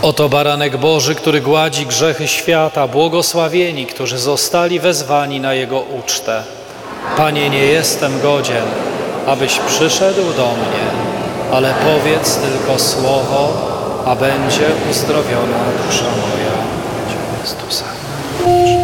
Oto baranek Boży, który gładzi grzechy świata, błogosławieni, którzy zostali wezwani na Jego ucztę. Panie, nie jestem godzien, abyś przyszedł do mnie, ale powiedz tylko słowo, a będzie uzdrowiona dusza moja. Chrystusa.